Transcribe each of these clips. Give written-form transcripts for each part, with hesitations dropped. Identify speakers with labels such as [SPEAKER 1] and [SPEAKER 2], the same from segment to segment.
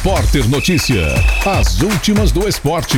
[SPEAKER 1] Repórter Notícia. As últimas do esporte.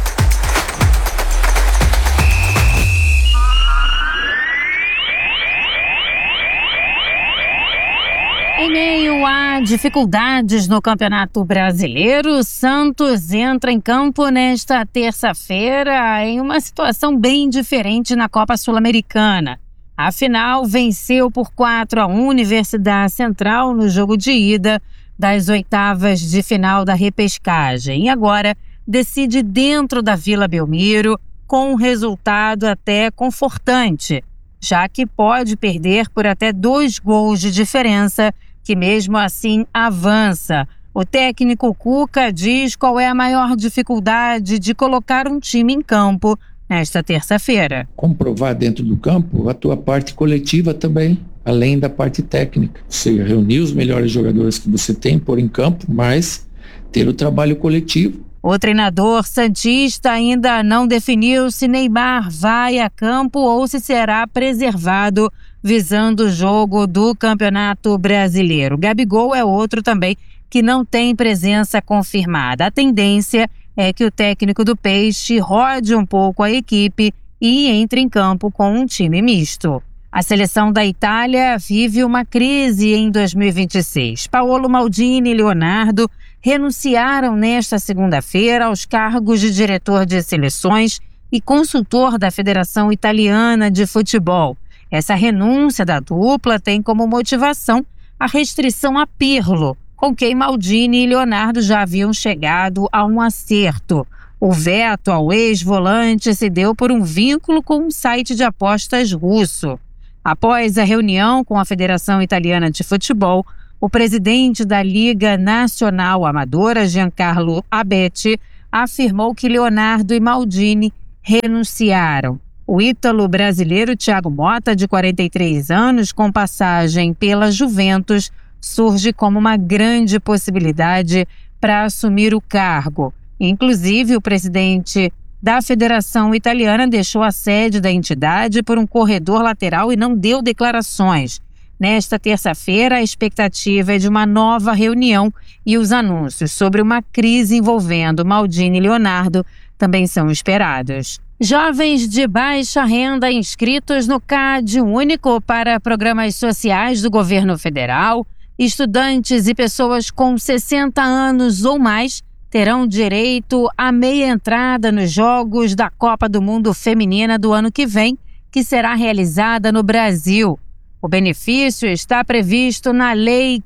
[SPEAKER 2] Em meio a dificuldades no Campeonato Brasileiro, o Santos entra em campo nesta terça-feira em uma situação bem diferente na Copa Sul-Americana. Afinal, venceu por 4-1 a Universidade Central no jogo de ida das oitavas de final da repescagem. E agora decide dentro da Vila Belmiro com um resultado até confortante, já que pode perder por até 2 gols de diferença, que mesmo assim avança. O técnico Cuca diz qual é a maior dificuldade de colocar um time em campo nesta terça-feira.
[SPEAKER 3] Comprovar dentro do campo a tua parte coletiva também, além da parte técnica. Você reunir os melhores jogadores que você tem, pôr em campo, mas ter o trabalho coletivo.
[SPEAKER 2] O treinador santista ainda não definiu se Neymar vai a campo ou se será preservado visando o jogo do Campeonato Brasileiro. Gabigol é outro também que não tem presença confirmada. A tendência é que o técnico do Peixe rode um pouco a equipe e entre em campo com um time misto. A seleção da Itália vive uma crise em 2026. Paolo Maldini e Leonardo renunciaram nesta segunda-feira aos cargos de diretor de seleções e consultor da Federação Italiana de Futebol. Essa renúncia da dupla tem como motivação a restrição a Pirlo, com quem Maldini e Leonardo já haviam chegado a um acerto. O veto ao ex-volante se deu por um vínculo com um site de apostas russo. Após a reunião com a Federação Italiana de Futebol, o presidente da Liga Nacional Amadora, Giancarlo Abete, afirmou que Leonardo e Maldini renunciaram. O ítalo-brasileiro Thiago Motta, de 43 anos, com passagem pela Juventus, surge como uma grande possibilidade para assumir o cargo. Inclusive, o presidente da Federação Italiana deixou a sede da entidade por um corredor lateral e não deu declarações. Nesta terça-feira, a expectativa é de uma nova reunião e os anúncios sobre uma crise envolvendo Maldini e Leonardo também são esperados. Jovens de baixa renda inscritos no CAD único para programas sociais do governo federal, estudantes e pessoas com 60 anos ou mais terão direito à meia entrada nos Jogos da Copa do Mundo Feminina do ano que vem, que será realizada no Brasil. O benefício está previsto na Lei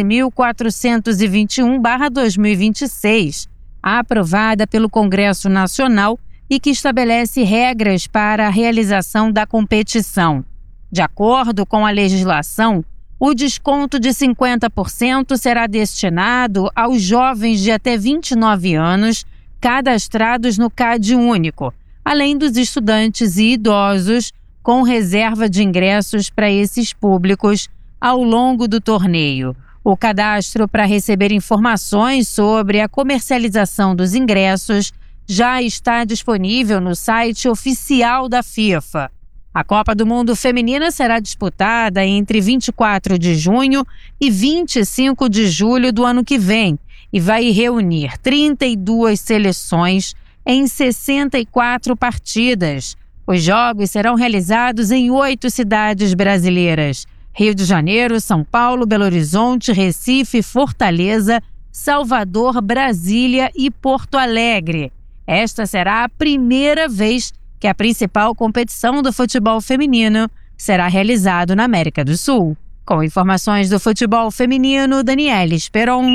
[SPEAKER 2] 15.421/2026, aprovada pelo Congresso Nacional e que estabelece regras para a realização da competição. De acordo com a legislação, o desconto de 50% será destinado aos jovens de até 29 anos cadastrados no CAD único, além dos estudantes e idosos com reserva de ingressos para esses públicos ao longo do torneio. O cadastro para receber informações sobre a comercialização dos ingressos já está disponível no site oficial da FIFA. A Copa do Mundo Feminina será disputada entre 24 de junho e 25 de julho do ano que vem e vai reunir 32 seleções em 64 partidas. Os jogos serão realizados em 8 cidades brasileiras: Rio de Janeiro, São Paulo, Belo Horizonte, Recife, Fortaleza, Salvador, Brasília e Porto Alegre. Esta será a primeira vez que a principal competição do futebol feminino será realizada na América do Sul. Com informações do futebol feminino, Daniela Esperon.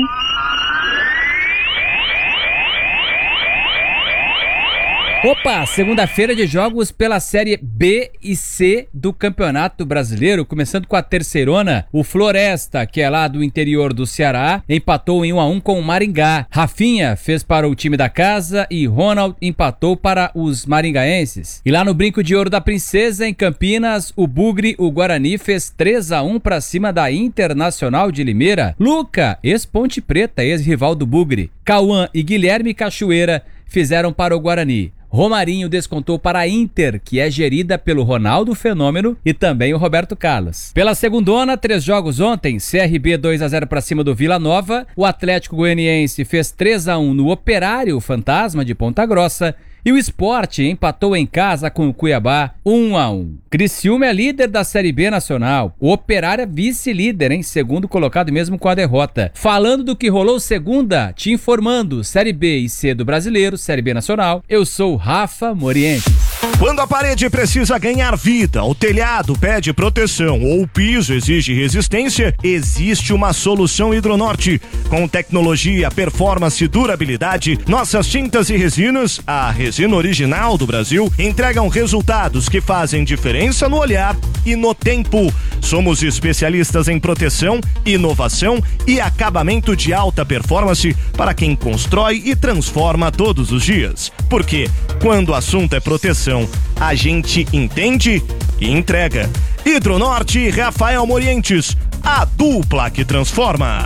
[SPEAKER 4] Opa, segunda-feira de jogos pela Série B e C do Campeonato Brasileiro, começando com a terceirona. O Floresta, que é lá do interior do Ceará, empatou em 1-1 com o Maringá. Rafinha fez para o time da casa e Ronald empatou para os maringaenses. E lá no Brinco de Ouro da Princesa, em Campinas, o Bugre, o Guarani, fez 3-1 para cima da Internacional de Limeira. Luca, ex-Ponte Preta, ex-rival do Bugre. Cauã e Guilherme Cachoeira fizeram para o Guarani. Romarinho descontou para a Inter, que é gerida pelo Ronaldo Fenômeno e também o Roberto Carlos. Pela segundona, 3 jogos ontem, CRB 2-0 para cima do Vila Nova, o Atlético Goianiense fez 3-1 no Operário Fantasma de Ponta Grossa, e o Sport empatou em casa com o Cuiabá 1-1. Criciúma é líder da Série B nacional. O Operário é vice-líder, segundo colocado mesmo com a derrota. Falando do que rolou segunda, te informando, Série B e C do Brasileiro, Série B nacional, eu sou Rafa Morientes.
[SPEAKER 5] Quando a parede precisa ganhar vida, o telhado pede proteção ou o piso exige resistência, existe uma solução Hidronorte. Com tecnologia, performance e durabilidade, nossas tintas e resinas, a resina original do Brasil, entregam resultados que fazem diferença no olhar e no tempo. Somos especialistas em proteção, inovação e acabamento de alta performance para quem constrói e transforma todos os dias. Porque quando o assunto é proteção, a gente entende e entrega. Hidronorte e Rafael Morientes, a dupla que transforma.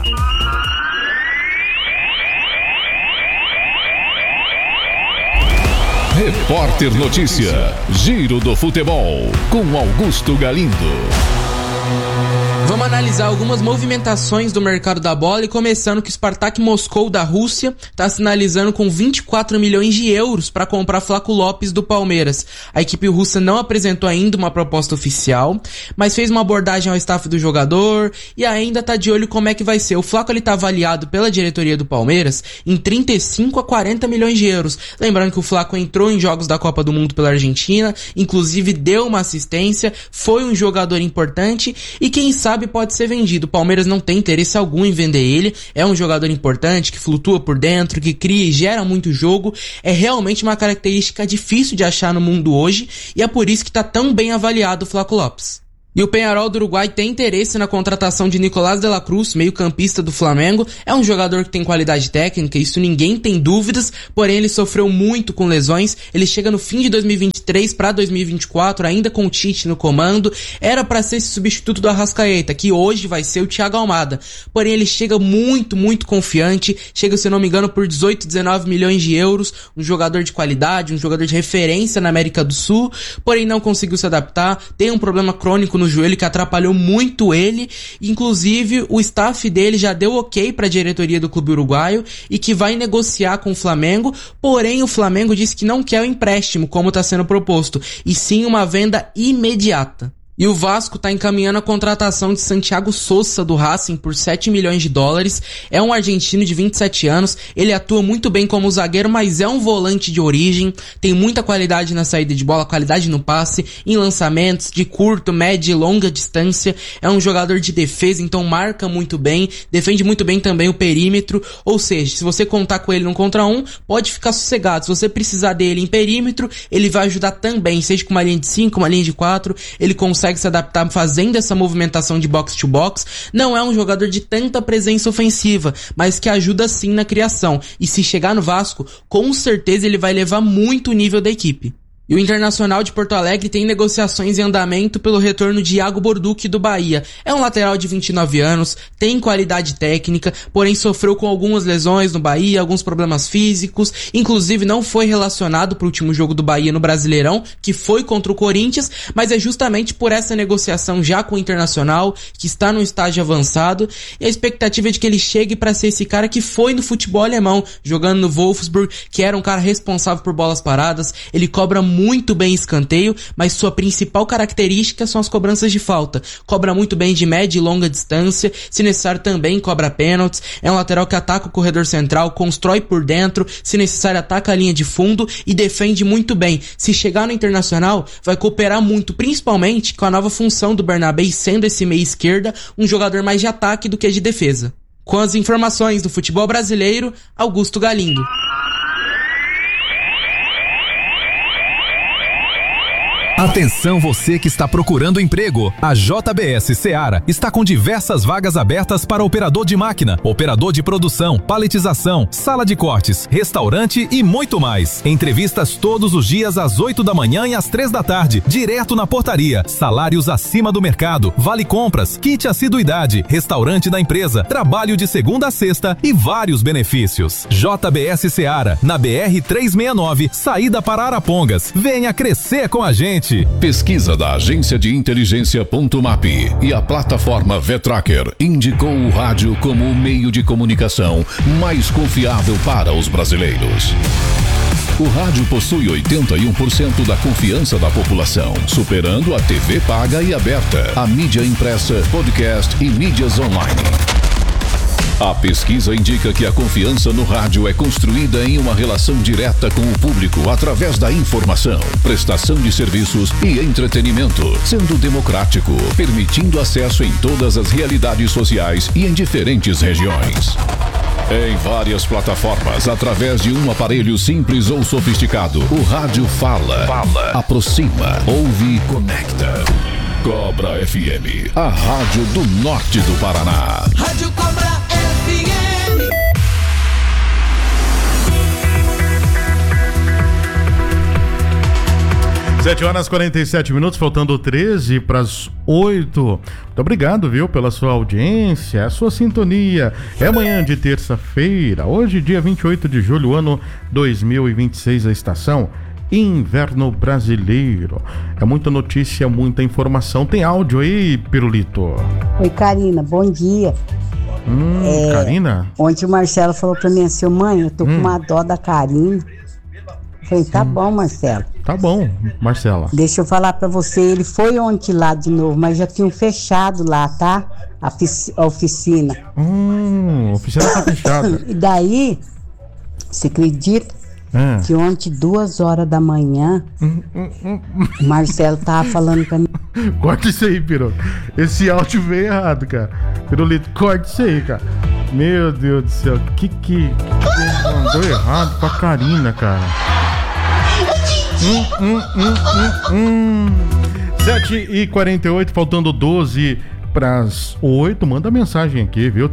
[SPEAKER 1] Repórter Notícia, Giro do Futebol, com Augusto Galindo.
[SPEAKER 6] Vamos analisar algumas movimentações do mercado da bola e começando que o Spartak Moscou da Rússia está sinalizando com 24 milhões de euros para comprar Flaco Lopes do Palmeiras. A equipe russa não apresentou ainda uma proposta oficial, mas fez uma abordagem ao staff do jogador e ainda está de olho como é que vai ser. O Flaco está avaliado pela diretoria do Palmeiras em 35 a 40 milhões de euros. Lembrando que o Flaco entrou em jogos da Copa do Mundo pela Argentina, inclusive deu uma assistência, foi um jogador importante e quem sabe pode ser vendido. O Palmeiras não tem interesse algum em vender ele, é um jogador importante, que flutua por dentro, que cria e gera muito jogo, é realmente uma característica difícil de achar no mundo hoje e é por isso que está tão bem avaliado o Flaco Lopes. E o Peñarol do Uruguai tem interesse na contratação de Nicolás de la Cruz, meio-campista do Flamengo. É um jogador que tem qualidade técnica, isso ninguém tem dúvidas, porém ele sofreu muito com lesões. Ele chega no fim de 2023 para 2024, ainda com o Tite no comando. Era para ser esse substituto do Arrascaeta, que hoje vai ser o Thiago Almada. Porém ele chega muito confiante, chega, se não me engano, por 18, 19 milhões de euros. Um jogador de qualidade, um jogador de referência na América do Sul, porém não conseguiu se adaptar, tem um problema crônico no joelho que atrapalhou muito ele, inclusive o staff dele já deu ok para a diretoria do clube uruguaio e que vai negociar com o Flamengo, porém o Flamengo disse que não quer o empréstimo como está sendo proposto, e sim uma venda imediata. E o Vasco está encaminhando a contratação de Santiago Sosa do Racing por 7 milhões de dólares. É um argentino de 27 anos, ele atua muito bem como zagueiro, mas é um volante de origem, tem muita qualidade na saída de bola, qualidade no passe, em lançamentos de curto, média e longa distância. É um jogador de defesa, então marca muito bem, defende muito bem também o perímetro, ou seja, se você contar com ele num contra um, pode ficar sossegado. Se você precisar dele em perímetro, ele vai ajudar também, seja com uma linha de 5, uma linha de 4, ele consegue se adaptar fazendo essa movimentação de box to box. Não é um jogador de tanta presença ofensiva, mas que ajuda sim na criação, e se chegar no Vasco, com certeza ele vai levar muito o nível da equipe. E o Internacional de Porto Alegre tem negociações em andamento pelo retorno de Iago Borduque do Bahia. É um lateral de 29 anos, tem qualidade técnica, porém sofreu com algumas lesões no Bahia, alguns problemas físicos, inclusive não foi relacionado para o último jogo do Bahia no Brasileirão, que foi contra o Corinthians, mas é justamente por essa negociação já com o Internacional, que está num estágio avançado, e a expectativa é de que ele chegue para ser esse cara que foi no futebol alemão, jogando no Wolfsburg, que era um cara responsável por bolas paradas. Ele cobra muito bem escanteio, mas sua principal característica são as cobranças de falta. Cobra muito bem de média e longa distância, se necessário também cobra pênaltis. É um lateral que ataca o corredor central, constrói por dentro, se necessário ataca a linha de fundo e defende muito bem. Se chegar no Internacional, vai cooperar muito, principalmente com a nova função do Bernabé, sendo esse meia esquerda um jogador mais de ataque do que de defesa. Com as informações do futebol brasileiro, Augusto Galindo.
[SPEAKER 7] Atenção você que está procurando emprego. A JBS Seara está com diversas vagas abertas para operador de máquina, operador de produção, paletização, sala de cortes, restaurante e muito mais. Entrevistas todos os dias às 8 da manhã e às 3 da tarde, direto na portaria. Salários acima do mercado, vale compras, kit assiduidade, restaurante da empresa, trabalho de segunda a sexta e vários benefícios. JBS Seara, na BR 369, saída para Arapongas. Venha crescer com a gente.
[SPEAKER 1] Pesquisa da agência de inteligência Ponto Map e a plataforma Vetracker indicou o rádio como o meio de comunicação mais confiável para os brasileiros. O rádio possui 81% da confiança da população, superando a TV paga e aberta, a mídia impressa, podcast e mídias online. A pesquisa indica que a confiança no rádio é construída em uma relação direta com o público através da informação, prestação de serviços e entretenimento, sendo democrático, permitindo acesso em todas as realidades sociais e em diferentes regiões. Em várias plataformas, através de um aparelho simples ou sofisticado, o rádio fala, aproxima, ouve e conecta. Cobra FM, a rádio do norte do Paraná.
[SPEAKER 8] Rádio Cobra FM.
[SPEAKER 9] Sete horas 47 minutos, faltando 13 para as 8. Muito obrigado, viu, pela sua audiência, a sua sintonia. É amanhã de terça-feira, hoje dia 28 de julho, ano 2026, a estação Inverno Brasileiro. É muita notícia, muita informação. Tem áudio aí, Pirulito?
[SPEAKER 10] Oi, Karina, bom dia.
[SPEAKER 9] Karina?
[SPEAKER 10] Ontem o Marcelo falou pra mim assim: mãe, eu tô com uma dó da Karina. Eu falei, tá bom, Marcelo.
[SPEAKER 9] Tá bom, Marcela.
[SPEAKER 10] Deixa eu falar pra você, ele foi ontem lá de novo, mas já tinham fechado lá, tá? A oficina.
[SPEAKER 9] A oficina tá fechada.
[SPEAKER 10] E daí, você acredita que ontem, 2 horas da manhã, o Marcelo tava falando pra mim.
[SPEAKER 9] Corta isso aí, Piru. Esse áudio veio errado, cara. Pirulito, corta isso aí, cara. Meu Deus do céu, que mandou errado pra Karina, cara. 7h48, faltando 12 para as 8, manda mensagem aqui, viu?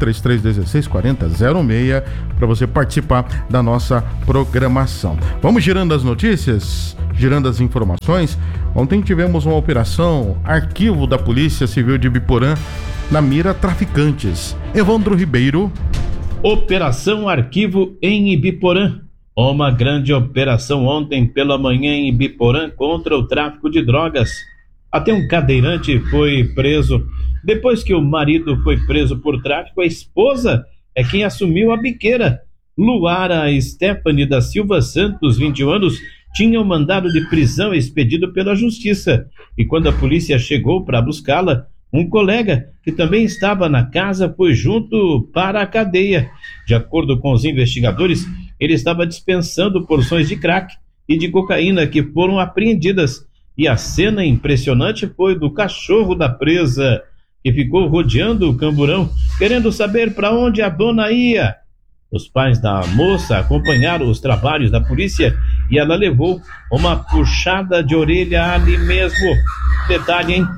[SPEAKER 9] 33164006 para você participar da nossa programação. Vamos girando as notícias, girando as informações. Ontem tivemos uma operação Arquivo da Polícia Civil de Ibiporã na mira traficantes. Evandro Ribeiro.
[SPEAKER 11] Operação Arquivo em Ibiporã. Uma grande operação ontem pela manhã em Ibiporã contra o tráfico de drogas. Até um cadeirante foi preso. Depois que o marido foi preso por tráfico, a esposa é quem assumiu a biqueira. Luara Stephanie da Silva Santos, 21 anos, tinha um mandado de prisão expedido pela justiça. E quando a polícia chegou para buscá-la, um colega que também estava na casa foi junto para a cadeia. De acordo com os investigadores, ele estava dispensando porções de crack e de cocaína que foram apreendidas. E a cena impressionante foi do cachorro da presa, que ficou rodeando o camburão, querendo saber para onde a dona ia. Os pais da moça acompanharam os trabalhos da polícia e ela levou uma puxada de orelha ali mesmo. Detalhe, hein?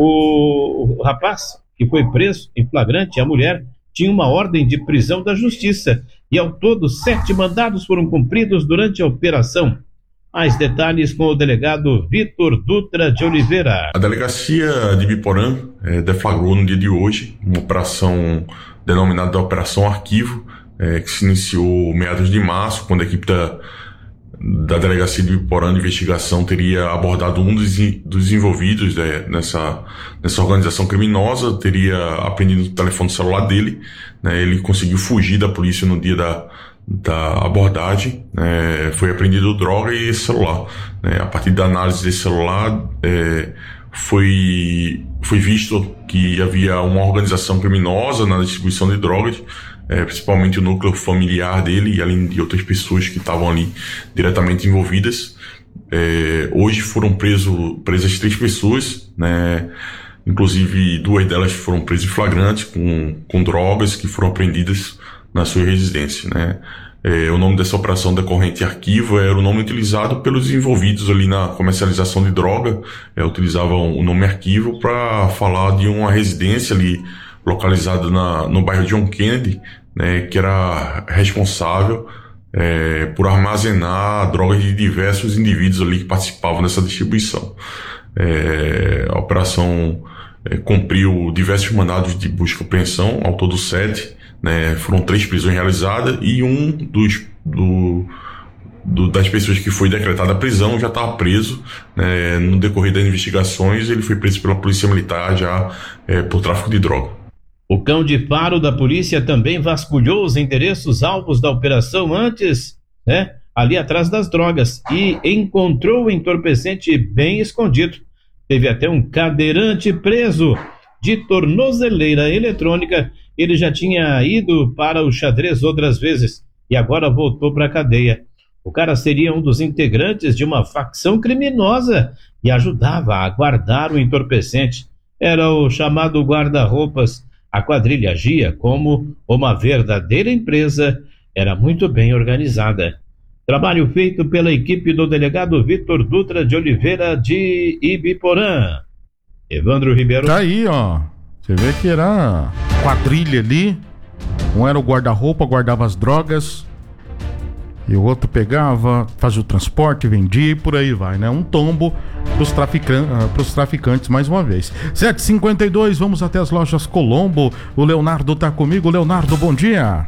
[SPEAKER 11] O rapaz que foi preso em flagrante, a mulher, tinha uma ordem de prisão da justiça e ao todo 7 mandados foram cumpridos durante a operação. Mais detalhes com o delegado Vitor Dutra de Oliveira.
[SPEAKER 12] A delegacia de Ibiporã deflagrou no dia de hoje uma operação denominada Operação Arquivo, que se iniciou meados de março, quando a equipe da delegacia de Ibiporã de investigação teria abordado um dos envolvidos nessa organização criminosa, teria apreendido o telefone celular dele, né? Ele conseguiu fugir da polícia no dia da abordagem, foi apreendido droga e esse celular. A partir da análise desse celular, foi visto que havia uma organização criminosa na distribuição de drogas, principalmente o núcleo familiar dele, e além de outras pessoas que estavam ali diretamente envolvidas. Hoje foram presas 3 pessoas, né? Inclusive 2 delas foram presas em flagrante com drogas que foram apreendidas na sua residência, né? O nome dessa operação decorrente Arquivo era o nome utilizado pelos envolvidos ali na comercialização de droga. Utilizavam o nome Arquivo para falar de uma residência ali localizada no bairro John Kennedy, né, que era responsável por armazenar drogas de diversos indivíduos ali que participavam dessa distribuição. A operação cumpriu diversos mandados de busca e apreensão, ao todo 7, né, foram 3 prisões realizadas e um das pessoas que foi decretada a prisão já estava preso, né, no decorrer das investigações ele foi preso pela Polícia Militar já por tráfico de droga.
[SPEAKER 11] O cão de faro da polícia também vasculhou os endereços alvos da operação antes, né, ali atrás das drogas, e encontrou o entorpecente bem escondido. Teve até um cadeirante preso de tornozeleira eletrônica. Ele já tinha ido para o xadrez outras vezes e agora voltou para a cadeia. O cara seria um dos integrantes de uma facção criminosa e ajudava a guardar o entorpecente. Era o chamado guarda-roupas. A quadrilha agia como uma verdadeira empresa, era muito bem organizada. Trabalho feito pela equipe do delegado Vitor Dutra de Oliveira de Ibiporã. Evandro Ribeiro.
[SPEAKER 9] Tá aí, ó. Você vê que era quadrilha ali. Um era o guarda-roupa, guardava as drogas. E o outro pegava, fazia o transporte, vendia e por aí vai, né? Um tombo pros traficantes mais uma vez. 7h52, vamos até as lojas Colombo. O Leonardo tá comigo. Leonardo, bom dia.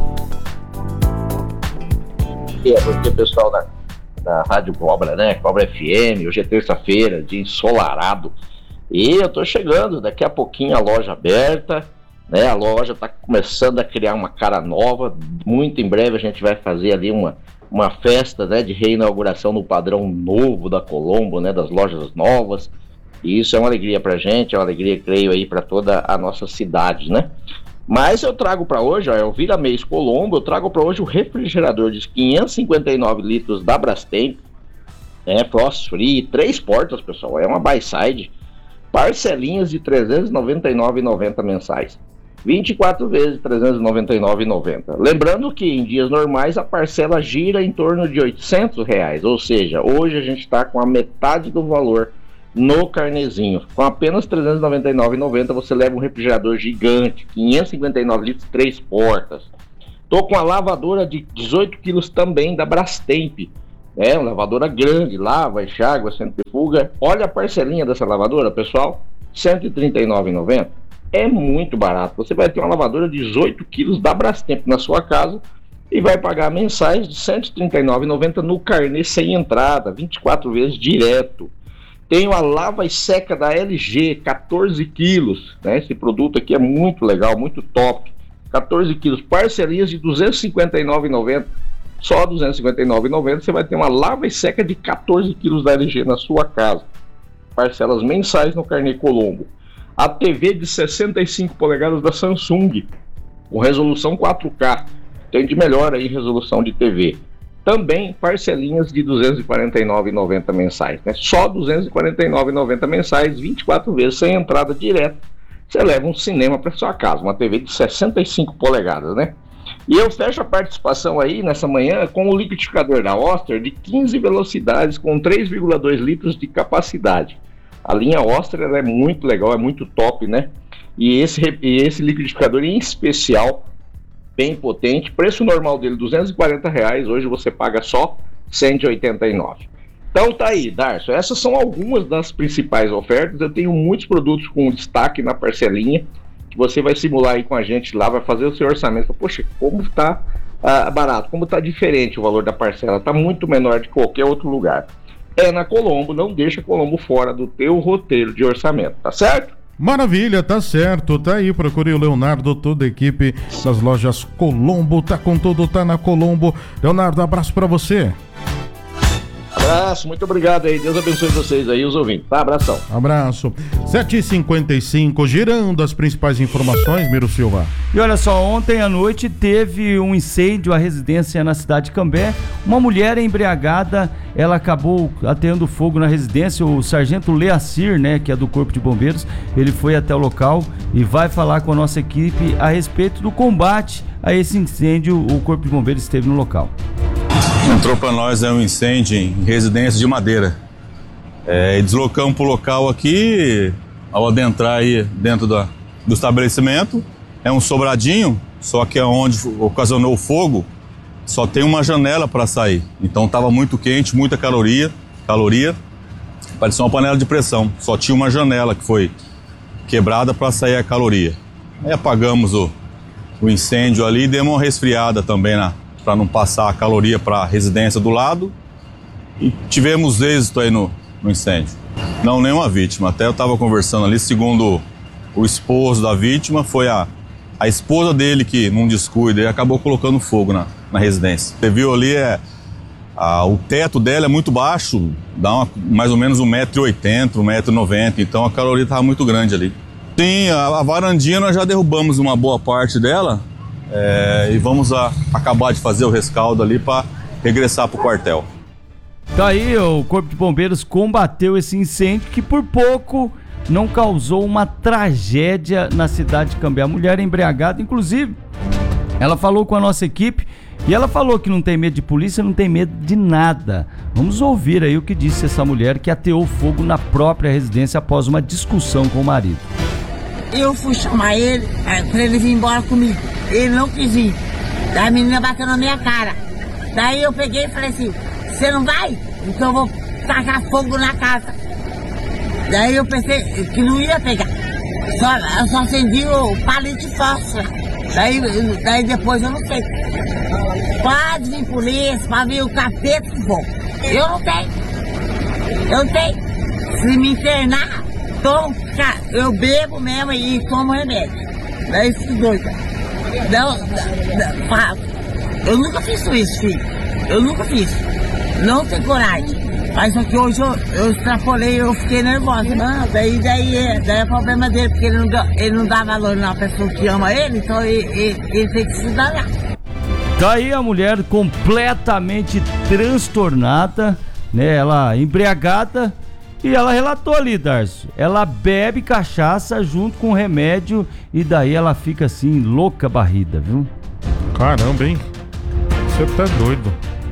[SPEAKER 13] Bom dia, pessoal da Rádio Cobra, né? Cobra FM. Hoje é terça-feira, dia ensolarado. E eu tô chegando, daqui a pouquinho a loja aberta, né? A loja tá começando a criar uma cara nova. Muito em breve a gente vai fazer ali uma festa, né, de reinauguração no padrão novo da Colombo, né? Das lojas novas. E isso é uma alegria pra gente, é uma alegria, creio, aí pra toda a nossa cidade, né? Mas eu trago para hoje, ó, é o Vira Mês Colombo, eu trago para hoje o refrigerador de 559 litros da Brastemp, Frost Free, 3 portas, pessoal, é uma buy-side, parcelinhas de R$ 399,90 mensais, 24 vezes R$ 399,90. Lembrando que em dias normais a parcela gira em torno de R$ 800, ou seja, hoje a gente está com a metade do valor no carnezinho. Com apenas R$ 399,90 você leva um refrigerador gigante, 559 litros, 3 portas. Tô com a lavadora de 18 quilos também da Brastemp, uma lavadora grande, lava, enxágua, centrifuga. Olha a parcelinha dessa lavadora, pessoal, R$ 139,90. É muito barato. Você vai ter uma lavadora de 18 quilos da Brastemp na sua casa e vai pagar mensais de R$ 139,90 no carnê sem entrada, 24 vezes direto. Tenho a lava e seca da LG, 14 quilos, né? Esse produto aqui é muito legal, muito top. 14 quilos, parcelinhas de R$ 259,90. Só R$ 259,90 você vai ter uma lava e seca de 14 quilos da LG na sua casa. Parcelas mensais no carnê Colombo. A TV de 65 polegadas da Samsung, com resolução 4K. Tem de melhor aí resolução de TV. Também parcelinhas de R$ 249,90 mensais, né? Só R$ 249,90 mensais, 24 vezes sem entrada direta. Você leva um cinema para sua casa, uma TV de 65 polegadas, né? E eu fecho a participação aí nessa manhã com o liquidificador da Oster de 15 velocidades com 3,2 litros de capacidade. A linha Oster ela é muito legal, é muito top, né? E esse liquidificador em especial, bem potente, preço normal dele R$240, hoje você paga só R$189. Então tá aí, Darcio, essas são algumas das principais ofertas. Eu tenho muitos produtos com destaque na parcelinha, que você vai simular aí com a gente lá, vai fazer o seu orçamento. Poxa, como tá barato, como tá diferente o valor da parcela, tá muito menor de qualquer outro lugar. É na Colombo, não deixa Colombo fora do teu roteiro de orçamento, tá certo?
[SPEAKER 9] Maravilha, tá certo, tá aí, procure o Leonardo, toda a equipe das lojas Colombo, tá com tudo, tá na Colombo. Leonardo, abraço pra você.
[SPEAKER 13] Abraço, muito obrigado aí. Deus abençoe vocês aí, os ouvintes. Tá, abração.
[SPEAKER 9] Abraço. 7h55, girando as principais informações, Miro Silva.
[SPEAKER 14] E olha só, ontem à noite teve um incêndio à residência na cidade de Cambé. Uma mulher embriagada, ela acabou ateando fogo na residência. O sargento Leacir, né, que é do Corpo de Bombeiros, ele foi até o local e vai falar com a nossa equipe a respeito do combate a esse incêndio. O Corpo de Bombeiros esteve no local.
[SPEAKER 15] Entrou para nós um incêndio em residência de Madeira. Deslocamos para o local aqui, ao adentrar aí dentro do estabelecimento. É um sobradinho, só que é onde ocasionou o fogo, só tem uma janela para sair. Então estava muito quente, muita caloria, parecia uma panela de pressão. Só tinha uma janela que foi quebrada para sair a caloria. Aí apagamos o incêndio ali e demos uma resfriada também para não passar a caloria para a residência do lado, e tivemos êxito aí no incêndio. Não, nenhuma vítima. Até eu estava conversando ali, segundo o esposo da vítima, foi a esposa dele que, num descuido, acabou colocando fogo na residência. Você viu ali, o teto dela é muito baixo, dá mais ou menos 1,80 m, 1,90 m, então a caloria estava muito grande ali. Sim, a varandinha nós já derrubamos uma boa parte dela, e vamos acabar de fazer o rescaldo ali para regressar para o quartel.
[SPEAKER 14] Tá aí, o Corpo de Bombeiros combateu esse incêndio que por pouco não causou uma tragédia na cidade de Cambé. A mulher embriagada, inclusive, ela falou com a nossa equipe e ela falou que não tem medo de polícia, não tem medo de nada. Vamos ouvir aí o que disse essa mulher que ateou fogo na própria residência após uma discussão com o marido.
[SPEAKER 16] Eu fui chamar ele pra ele vir embora comigo. Ele não quis vir. Daí a menina bateu na minha cara. Daí eu peguei e falei assim, você não vai? Então eu vou tacar fogo na casa. Daí eu pensei que não ia pegar. Eu só acendi o palito de fósforo. Daí depois eu não sei. Pode vir polícia, pode vir o capeta de fogo. Eu não tenho. Se me internar, eu bebo mesmo e tomo remédio. Daí fico doida. Eu nunca fiz isso, filho. Eu nunca fiz. Não tenho coragem. Mas só que hoje eu extrapolei, eu fiquei nervosa. Não, daí é problema dele, porque ele não dá valor na pessoa que ama ele, então ele tem que se dar.
[SPEAKER 14] Tá aí a mulher completamente transtornada, né? Ela embriagada. E ela relatou ali, Darcio, ela bebe cachaça junto com remédio e daí ela fica assim, louca barrida, viu?
[SPEAKER 9] Caramba, hein? Você tá doido.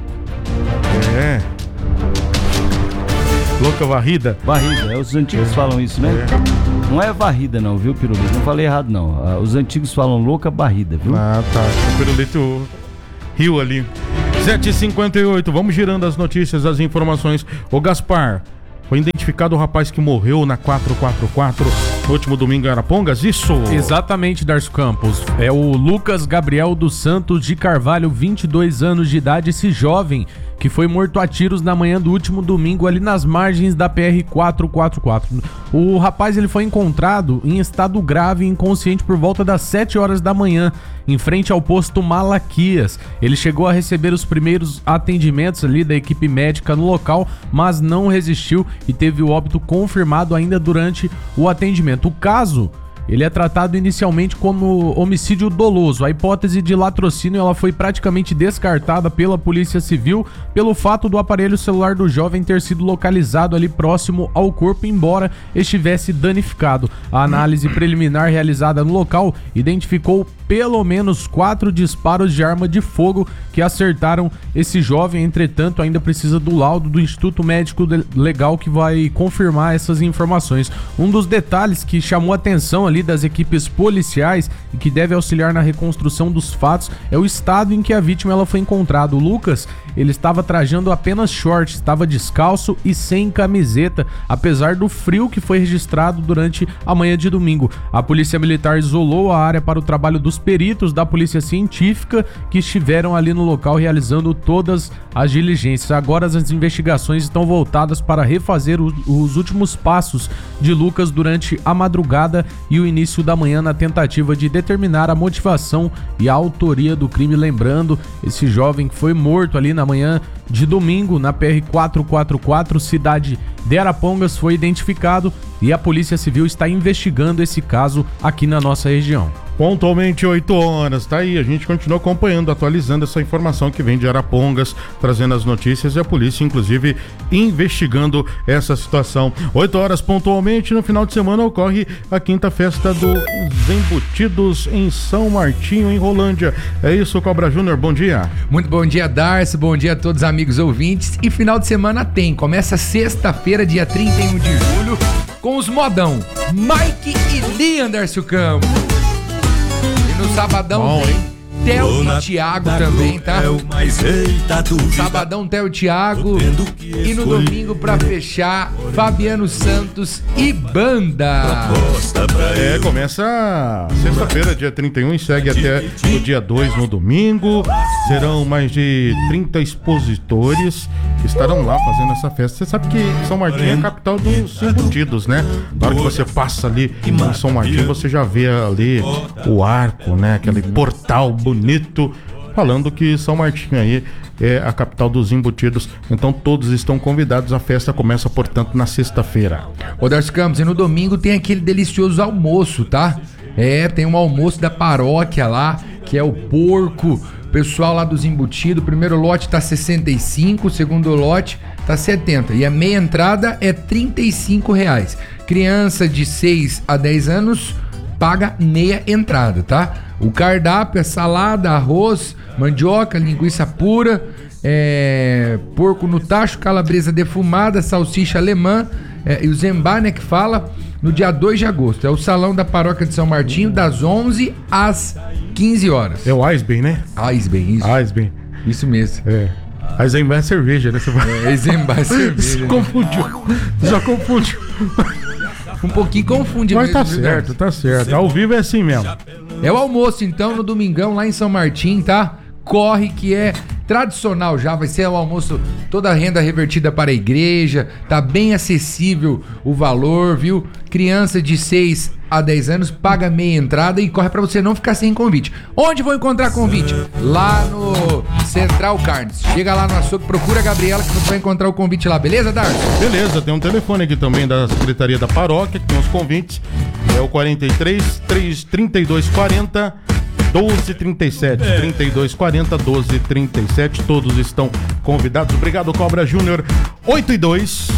[SPEAKER 9] Louca varrida?
[SPEAKER 14] Varrida, os antigos falam isso, né? Não é varrida não, viu, Pirulito? Não falei errado não. Os antigos falam louca barrida, viu?
[SPEAKER 9] Ah, tá. O Pirulito riu ali. 7h58, vamos girando as notícias, as informações. Ô Gaspar, foi identificado o rapaz que morreu na 444 no último domingo em Arapongas, isso?
[SPEAKER 17] Exatamente, Darcio Campos. É o Lucas Gabriel dos Santos de Carvalho, 22 anos de idade, esse jovem que foi morto a tiros na manhã do último domingo ali nas margens da PR-444. O rapaz ele foi encontrado em estado grave e inconsciente por volta das 7 horas da manhã, em frente ao posto Malaquias. Ele chegou a receber os primeiros atendimentos ali da equipe médica no local, mas não resistiu e teve o óbito confirmado ainda durante o atendimento. O caso, ele é tratado inicialmente como homicídio doloso. A hipótese de latrocínio ela foi praticamente descartada pela Polícia Civil pelo fato do aparelho celular do jovem ter sido localizado ali próximo ao corpo, embora estivesse danificado. A análise preliminar realizada no local identificou pelo menos 4 disparos de arma de fogo que acertaram esse jovem. Entretanto, ainda precisa do laudo do Instituto Médico Legal que vai confirmar essas informações. Um dos detalhes que chamou a atenção ali das equipes policiais e que deve auxiliar na reconstrução dos fatos é o estado em que a vítima ela foi encontrada. O Lucas, ele estava trajando apenas shorts, estava descalço e sem camiseta, apesar do frio que foi registrado durante a manhã de domingo. A Polícia Militar isolou a área para o trabalho dos os peritos da Polícia Científica que estiveram ali no local realizando todas as diligências. Agora as investigações estão voltadas para refazer os últimos passos de Lucas durante a madrugada e o início da manhã na tentativa de determinar a motivação e a autoria do crime. Lembrando, esse jovem que foi morto ali na manhã de domingo na PR-444, cidade de Arapongas, foi identificado e a Polícia Civil está investigando esse caso aqui na nossa região.
[SPEAKER 9] Pontualmente 8 horas, tá aí, a gente continua acompanhando, atualizando essa informação que vem de Arapongas, trazendo as notícias e a polícia, inclusive, investigando essa situação. 8 horas pontualmente, no final de semana ocorre a 5ª festa dos embutidos em São Martinho, em Rolândia. É isso, Cobra Júnior, bom dia.
[SPEAKER 18] Muito bom dia, Darcy, bom dia a todos os amigos ouvintes. E final de semana começa sexta-feira, dia 31 de julho, com os modão Mike e Leandro Campos. No sabadão tem Theo e Thiago também, tá? Sabadão, Theo e Thiago. E no domingo, pra fechar, Fabiano Santos e banda.
[SPEAKER 9] Começa sexta-feira, dia 31, e segue até o dia 2 no domingo. Serão mais de 30 expositores que estarão lá fazendo essa festa. Você sabe que São Martinho é a capital dos embutidos, né? Na hora que você passa ali em São Martinho, você já vê ali o arco, né? Aquele portal bonito, falando que São Martinho aí é a capital dos embutidos. Então todos estão convidados. A festa começa, portanto, na sexta-feira.
[SPEAKER 18] Ô Darcy Campos, e no domingo tem aquele delicioso almoço, tá? Tem um almoço da paróquia lá, que é o porco. Pessoal lá dos embutidos, o primeiro lote tá 65, o segundo lote tá 70. E a meia entrada é R$35. Criança de 6 a 10 anos paga meia entrada, tá? O cardápio é salada, arroz, mandioca, linguiça pura, porco no tacho, calabresa defumada, salsicha alemã e o zembá, né, que fala, no dia 2 de agosto. É o salão da paróquia de São Martinho, das 11 às 15 horas.
[SPEAKER 9] É o Eisben, né?
[SPEAKER 18] Eisben, isso.
[SPEAKER 9] Eisben.
[SPEAKER 18] Isso mesmo.
[SPEAKER 9] Eisenbahn é cerveja, né?
[SPEAKER 18] Eisenbahn é cerveja.
[SPEAKER 9] Já confundiu.
[SPEAKER 18] Um pouquinho confunde.
[SPEAKER 9] Mas
[SPEAKER 18] mesmo,
[SPEAKER 9] tá certo. Ao vivo é assim mesmo.
[SPEAKER 18] É o almoço, então, no domingão, lá em São Martinho, tá? Corre, que é tradicional já, vai ser o almoço, toda a renda revertida para a igreja, tá bem acessível o valor, viu? Criança de 6 a 10 anos paga meia entrada e corre para você não ficar sem convite. Onde vou encontrar convite? Lá no Central Carnes. Chega lá no açougue, procura a Gabriela que você vai encontrar o convite lá, beleza, Darcy?
[SPEAKER 9] Beleza, tem um telefone aqui também da Secretaria da Paróquia, que tem os convites, é o 43 3240 1237, 3240 1237, todos estão convidados. Obrigado, Cobra Júnior. 8-2.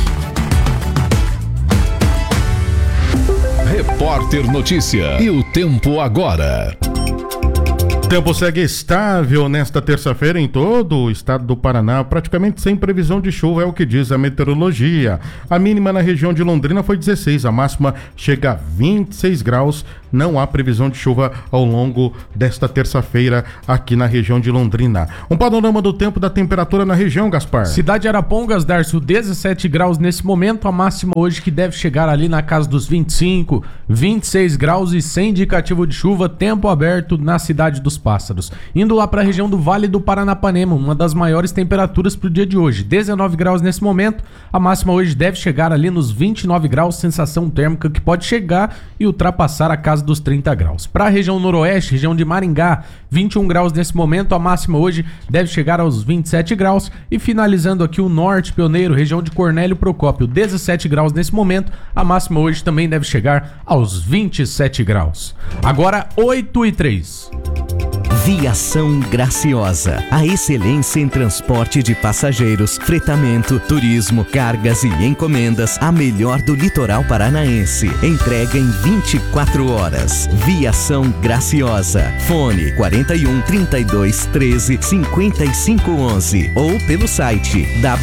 [SPEAKER 1] Repórter Notícia e o tempo agora.
[SPEAKER 9] O tempo segue estável nesta terça-feira em todo o estado do Paraná, praticamente sem previsão de chuva, é o que diz a meteorologia. A mínima na região de Londrina foi 16, a máxima chega a 26 graus. Não há previsão de chuva ao longo desta terça-feira aqui na região de Londrina. Um panorama do tempo da temperatura na região, Gaspar.
[SPEAKER 17] Cidade de Arapongas, Darcio, 17 graus nesse momento, a máxima hoje que deve chegar ali na casa dos 25, 26 graus e sem indicativo de chuva, tempo aberto na cidade dos Pássaros. Indo lá para a região do Vale do Paranapanema, uma das maiores temperaturas para o dia de hoje, 19 graus nesse momento, a máxima hoje deve chegar ali nos 29 graus, sensação térmica que pode chegar e ultrapassar a casa dos 30 graus. Para a região noroeste, região de Maringá, 21 graus nesse momento, a máxima hoje deve chegar aos 27 graus e finalizando aqui o norte pioneiro, região de Cornélio Procópio, 17 graus nesse momento, a máxima hoje também deve chegar aos 27 graus. Agora 8:03.
[SPEAKER 19] Viação Graciosa, a excelência em transporte de passageiros, fretamento, turismo, cargas e encomendas, a melhor do litoral paranaense. Entrega em 24 horas. Viação Graciosa. Fone 41 32 13 55 11 ou pelo site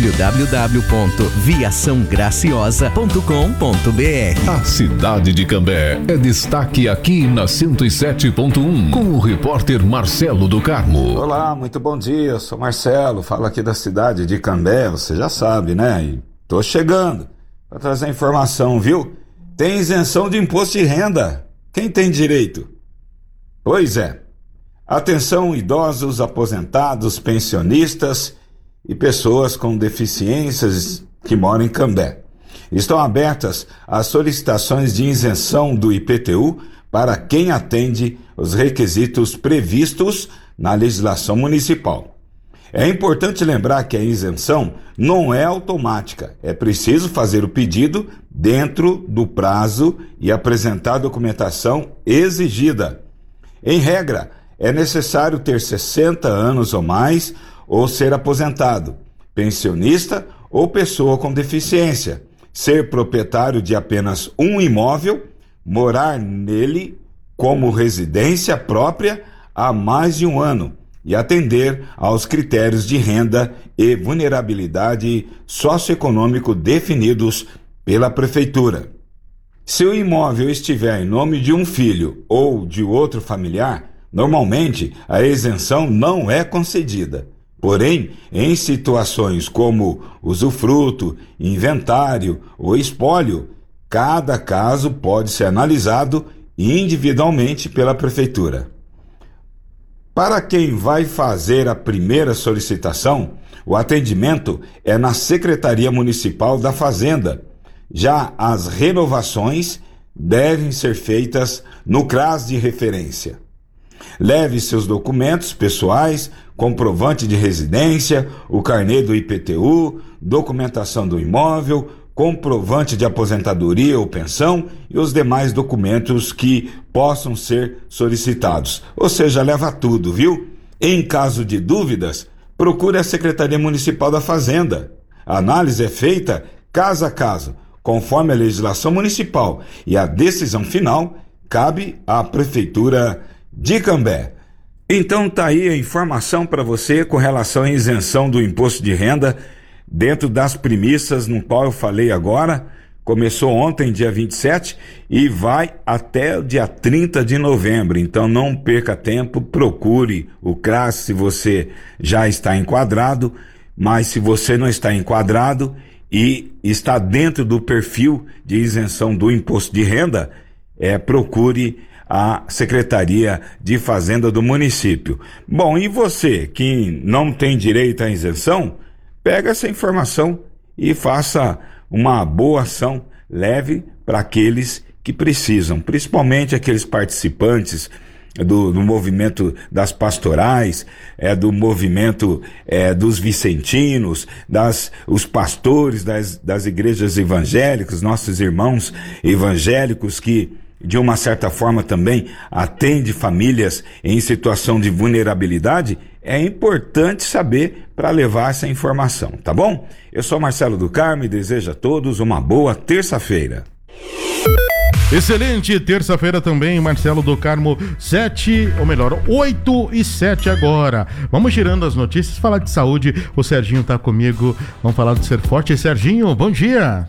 [SPEAKER 19] www.viaçãograciosa.com.br.
[SPEAKER 1] A cidade de Cambé é destaque aqui na 107.1 com o repórter Marcelo do Carmo.
[SPEAKER 20] Olá, muito bom dia, eu sou Marcelo, falo aqui da cidade de Cambé, você já sabe, né? E tô chegando para trazer informação, viu? Tem isenção de imposto de renda. Quem tem direito? Pois é, Atenção idosos, aposentados, pensionistas e pessoas com deficiências que moram em Cambé. Estão abertas as solicitações de isenção do IPTU para quem atende os requisitos previstos na legislação municipal. É importante lembrar que a isenção não é automática. É preciso fazer o pedido dentro do prazo e apresentar a documentação exigida. Em regra, é necessário ter 60 anos ou mais ou ser aposentado, pensionista ou pessoa com deficiência, ser proprietário de apenas um imóvel, morar nele como residência própria há mais de um ano e atender aos critérios de renda e vulnerabilidade socioeconômico definidos pela Prefeitura. Se o imóvel estiver em nome de um filho ou de outro familiar, normalmente a isenção não é concedida. Porém, em situações como usufruto, inventário ou espólio, cada caso pode ser analisado individualmente pela Prefeitura. Para quem vai fazer a primeira solicitação, o atendimento é na Secretaria Municipal da Fazenda. Já as renovações devem ser feitas no CRAS de referência. Leve seus documentos pessoais, comprovante de residência, o carnê do IPTU, documentação do imóvel, comprovante de aposentadoria ou pensão e os demais documentos que possam ser solicitados. Ou seja, leva tudo, viu? Em caso de dúvidas, procure a Secretaria Municipal da Fazenda. A análise é feita caso a caso, conforme a legislação municipal, e a decisão final cabe à Prefeitura de Cambé. Então tá aí a informação para você com relação à isenção do imposto de renda dentro das premissas no qual eu falei agora. Começou ontem, dia 27, e vai até o dia 30 de novembro. Então não perca tempo, procure o CRAS se você já está enquadrado, mas se você não está enquadrado e está dentro do perfil de isenção do imposto de renda, procure a Secretaria de Fazenda do município. Bom, e você que não tem direito à isenção, pega essa informação e faça uma boa ação, leve para aqueles que precisam, principalmente aqueles participantes do movimento das pastorais, do movimento dos vicentinos, os pastores das igrejas evangélicas, nossos irmãos evangélicos que de uma certa forma também atende famílias em situação de vulnerabilidade. É importante saber para levar essa informação, tá bom? Eu sou Marcelo do Carmo e desejo a todos uma boa terça-feira.
[SPEAKER 9] Excelente terça-feira também, Marcelo do Carmo, 8:07 agora. Vamos girando as notícias, falar de saúde. O Serginho tá comigo, vamos falar do Ser Forte. Serginho, bom dia.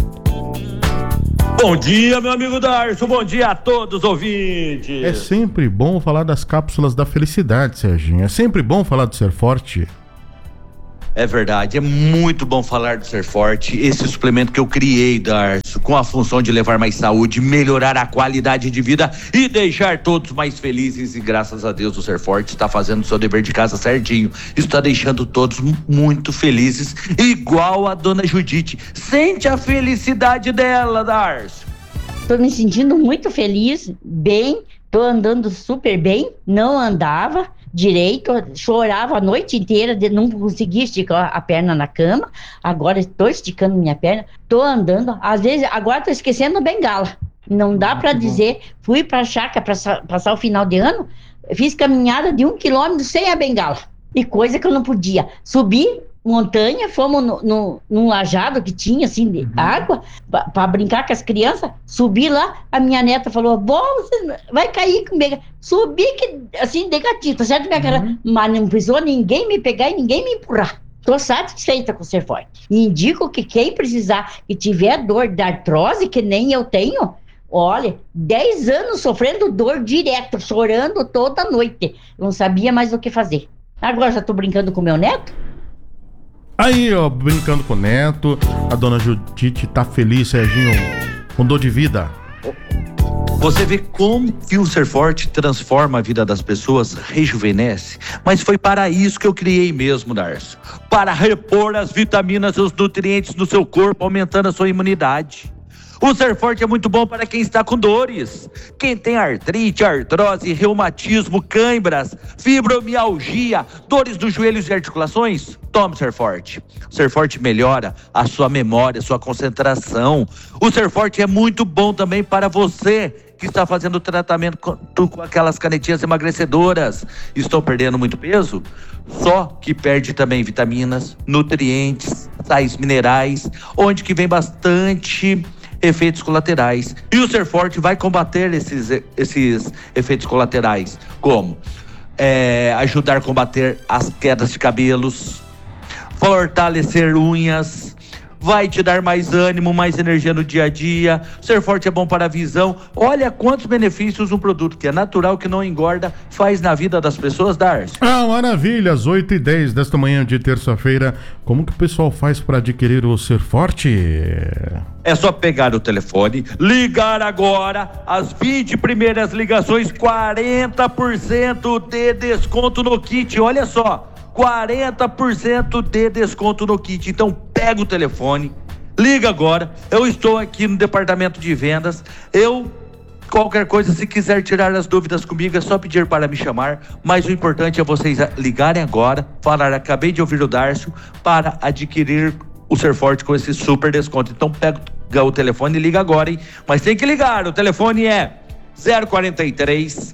[SPEAKER 21] Bom dia, meu amigo Darcio, bom dia a todos os ouvintes.
[SPEAKER 9] É sempre bom falar das cápsulas da felicidade, Serginho. É sempre bom falar do Ser Forte.
[SPEAKER 21] É verdade, é muito bom falar do Ser Forte, esse suplemento que eu criei, Darcio, com a função de levar mais saúde, melhorar a qualidade de vida e deixar todos mais felizes. E graças a Deus o Ser Forte está fazendo o seu dever de casa certinho, está deixando todos muito felizes, igual a dona Judite. Sente a felicidade dela, Darcio.
[SPEAKER 22] Tô me sentindo muito feliz, bem, tô andando super bem, não andava direito, chorava a noite inteira, não conseguia esticar a perna na cama. Agora estou esticando minha perna, estou andando, às vezes, agora estou esquecendo bengala, não dá para dizer. Fui para a chácara para passar o final de ano, fiz caminhada de 1 quilômetro sem a bengala, e coisa que eu não podia. Subi montanha, fomos num lajado que tinha assim de água para brincar com as crianças. Subi lá, a minha neta falou: bom, você vai cair com bengala. Subi que assim de gatito, certo, minha cara? Mas não precisou ninguém me pegar e ninguém me empurrar. Tô satisfeita com o Ser Forte. E indico que quem precisar e tiver dor de artrose, que nem eu tenho, olha, 10 anos sofrendo dor direto, chorando toda noite, não sabia mais o que fazer. Agora já tô brincando com meu neto.
[SPEAKER 9] Aí, ó, brincando com o neto. A dona Judite tá feliz, Serginho, com dor de vida.
[SPEAKER 21] Você vê como que o Ser Forte transforma a vida das pessoas, rejuvenesce, mas foi para isso que eu criei mesmo, Darcio. Para repor as vitaminas e os nutrientes no seu corpo, aumentando a sua imunidade. O Ser Forte é muito bom para quem está com dores. Quem tem artrite, artrose, reumatismo, cãibras, fibromialgia, dores dos joelhos e articulações, tome o Ser Forte. O Ser Forte melhora a sua memória, a sua concentração. O Ser Forte é muito bom também para você que está fazendo tratamento com aquelas canetinhas emagrecedoras. Estou perdendo muito peso? Só que perde também vitaminas, nutrientes, sais minerais, onde que vem bastante efeitos colaterais. E o Ser Forte vai combater esses efeitos colaterais, como ajudar a combater as quedas de cabelos, fortalecer unhas, vai te dar mais ânimo, mais energia no dia a dia. O Ser Forte é bom para a visão. Olha quantos benefícios um produto que é natural, que não engorda, faz na vida das pessoas, Darcio.
[SPEAKER 9] Maravilha, às 8h10 desta manhã de terça-feira. Como que o pessoal faz para adquirir o Ser Forte?
[SPEAKER 21] É só pegar o telefone, ligar agora, as 20 primeiras ligações, 40% de desconto no kit. Olha só, 40% de desconto no kit. Então pega o telefone, liga agora. Eu estou aqui no departamento de vendas. Qualquer coisa, se quiser tirar as dúvidas comigo, é só pedir para me chamar. Mas o importante é vocês ligarem agora, falar: acabei de ouvir o Darcio, para adquirir o Ser Forte com esse super desconto. Então pega o telefone e liga agora, hein? Mas tem que ligar, o telefone é 043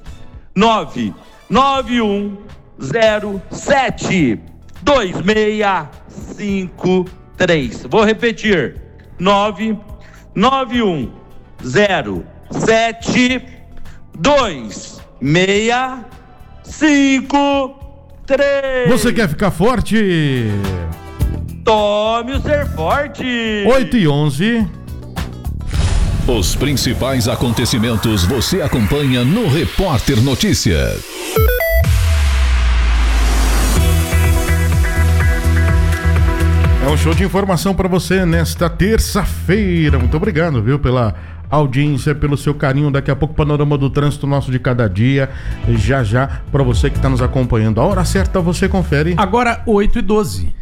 [SPEAKER 21] 991 07 2653. Vou repetir: 991 07 2653.
[SPEAKER 9] Você quer ficar forte?
[SPEAKER 21] Tome o Ser Forte.
[SPEAKER 9] 8h11.
[SPEAKER 1] Os principais acontecimentos você acompanha no Repórter Notícias.
[SPEAKER 9] É um show de informação para você nesta terça-feira. Muito obrigado, viu, pela audiência, pelo seu carinho. Daqui a pouco, panorama do trânsito nosso de cada dia. Já para você que está nos acompanhando. A hora certa você confere.
[SPEAKER 17] Agora 8h12.